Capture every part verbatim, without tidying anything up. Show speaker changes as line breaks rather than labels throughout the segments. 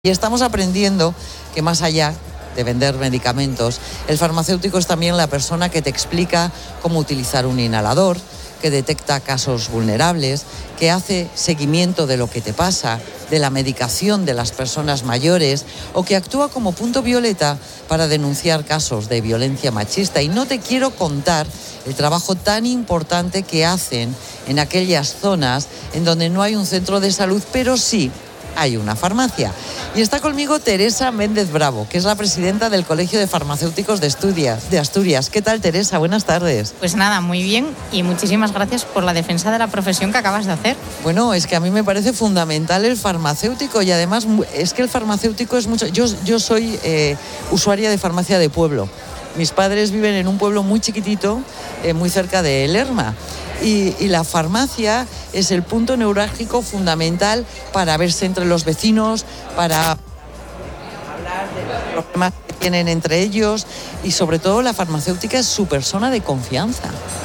Y estamos aprendiendo que más allá de vender medicamentos, el farmacéutico es también la persona que te explica cómo utilizar un inhalador, que detecta casos vulnerables, que hace seguimiento de lo que te pasa, de la medicación de las personas mayores, o que actúa como punto violeta para denunciar casos de violencia machista. Y no te quiero contar el trabajo tan importante que hacen en aquellas zonas en donde no hay un centro de salud, pero sí hay una farmacia. Y está conmigo Teresa Méndez Bravo, que es la presidenta del Colegio de Farmacéuticos de Asturias. de Asturias. ¿Qué tal, Teresa? Buenas tardes.
Pues nada, muy bien y muchísimas gracias por la defensa de la profesión que acabas de hacer.
Bueno, es que a mí me parece fundamental el farmacéutico y además es que el farmacéutico es mucho... Yo, yo soy eh, usuaria de farmacia de pueblo. Mis padres viven en un pueblo muy chiquitito, eh, muy cerca de Lerma. Y, y la farmacia es el punto neurálgico fundamental para verse entre los vecinos, para hablar de los problemas que tienen entre ellos, y sobre todo la farmacéutica es su persona de confianza.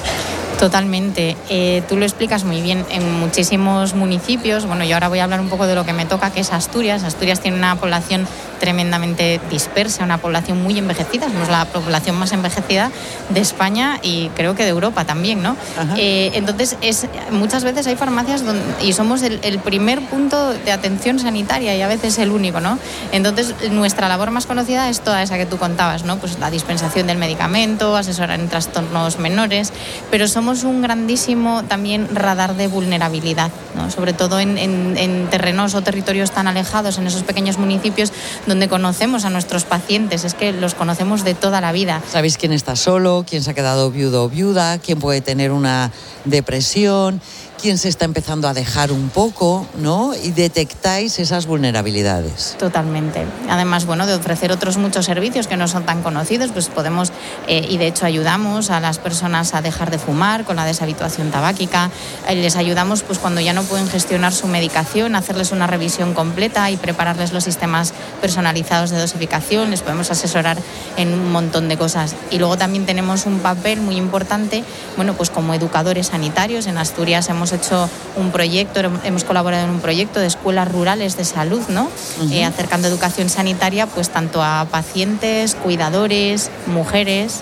Totalmente. Eh, tú lo explicas muy bien. En muchísimos municipios, bueno, yo ahora voy a hablar un poco de lo que me toca, que es Asturias. Asturias tiene una población tremendamente dispersa, una población muy envejecida. Somos la población más envejecida de España y creo que de Europa también, ¿no? Eh, entonces, es, muchas veces hay farmacias donde, y somos el, el primer punto de atención sanitaria y a veces el único, ¿no? Entonces, nuestra labor más conocida es toda esa que tú contabas, ¿no? Pues la dispensación del medicamento, asesorar en trastornos menores, pero somos Somos un grandísimo también radar de vulnerabilidad, ¿no? Sobre todo en, en, en terrenos o territorios tan alejados, en esos pequeños municipios donde conocemos a nuestros pacientes, es que los conocemos de toda la vida.
¿Sabéis quién está solo, quién se ha quedado viudo o viuda, quién puede tener una depresión, quién se está empezando a dejar un poco, ¿no? Y detectáis esas vulnerabilidades.
Totalmente. Además, bueno, de ofrecer otros muchos servicios que no son tan conocidos, pues podemos, eh, y de hecho ayudamos a las personas a dejar de fumar con la deshabituación tabáquica, eh, les ayudamos pues cuando ya no pueden gestionar su medicación, hacerles una revisión completa y prepararles los sistemas personalizados de dosificación, les podemos asesorar en un montón de cosas. Y luego también tenemos un papel muy importante, bueno, pues como educadores sanitarios. En Asturias hemos hecho un proyecto, hemos colaborado en un proyecto de escuelas rurales de salud, ¿no? Uh-huh. Eh, acercando educación sanitaria pues tanto a pacientes, cuidadores, mujeres.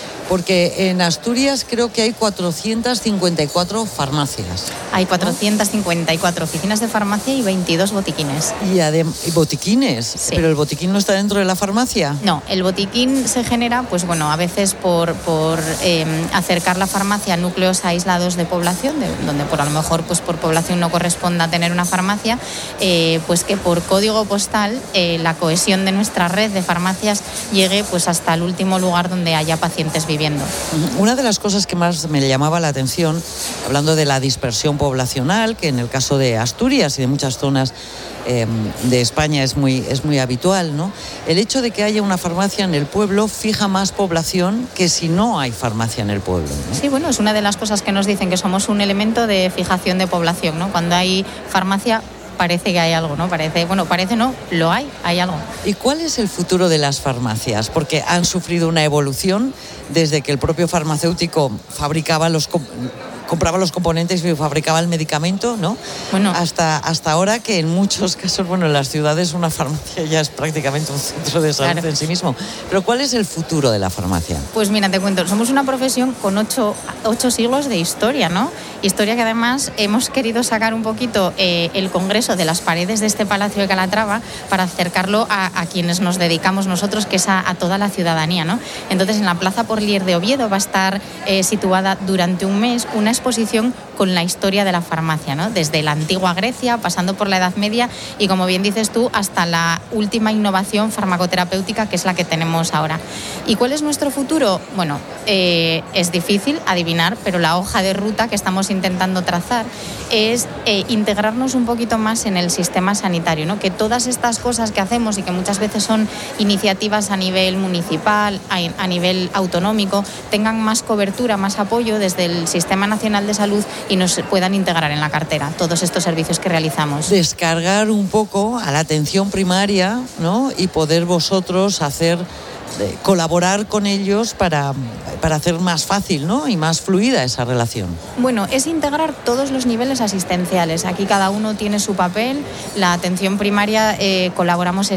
Porque en Asturias creo que hay cuatrocientas cincuenta y cuatro farmacias.
Hay cuatrocientas cincuenta y cuatro oficinas de farmacia y veintidós botiquines.
Y, adem- y botiquines,
sí.
¿Pero el botiquín no está dentro de la farmacia?
No, el botiquín se genera, pues bueno, a veces por, por eh, acercar la farmacia a núcleos aislados de población, de, donde por a lo mejor pues por población no corresponda tener una farmacia, eh, pues que por código postal eh, la cohesión de nuestra red de farmacias llegue pues hasta el último lugar donde haya pacientes viviendo.
Una de las cosas que más me llamaba la atención, hablando de la dispersión poblacional, que en el caso de Asturias y de muchas zonas eh, de España es muy, es muy habitual, ¿no? El hecho de que haya una farmacia en el pueblo fija más población que si no hay farmacia en el pueblo, ¿no?
Sí, bueno, es una de las cosas que nos dicen, que somos un elemento de fijación de población, ¿no? Cuando hay farmacia parece que hay algo, ¿no? Parece, bueno, parece no, lo hay, hay algo.
¿Y cuál es el futuro de las farmacias? Porque han sufrido una evolución desde que el propio farmacéutico fabricaba los compraba los componentes y fabricaba el medicamento, ¿no?
Bueno,
hasta, hasta ahora que en muchos casos, bueno, en las ciudades una farmacia ya es prácticamente un centro de salud, claro, en sí mismo. Pero ¿cuál es el futuro de la farmacia?
Pues mira, te cuento, somos una profesión con ocho, ocho siglos de historia, ¿no? Historia que además hemos querido sacar un poquito eh, el Congreso de las paredes de este Palacio de Calatrava para acercarlo a, a quienes nos dedicamos nosotros, que es a, a toda la ciudadanía, ¿no? Entonces, en la Plaza Porlier de Oviedo va a estar eh, situada durante un mes una exposición con la historia de la farmacia, ¿no? Desde la antigua Grecia, pasando por la Edad Media y, como bien dices tú, hasta la última innovación farmacoterapéutica, que es la que tenemos ahora. ¿Y cuál es nuestro futuro? Bueno, eh, es difícil adivinar, pero la hoja de ruta que estamos intentando trazar es eh, integrarnos un poquito más en el sistema sanitario, ¿no? Que todas estas cosas que hacemos y que muchas veces son iniciativas a nivel municipal, a, a nivel autonómico, tengan más cobertura, más apoyo desde el Sistema Nacional de Salud y nos puedan integrar en la cartera todos estos servicios que realizamos.
Descargar un poco a la atención primaria, ¿no? Y poder vosotros hacer de colaborar con ellos para, para hacer más fácil, ¿no?, y más fluida esa relación.
Bueno, es integrar todos los niveles asistenciales. Aquí cada uno tiene su papel. La atención primaria eh, colaboramos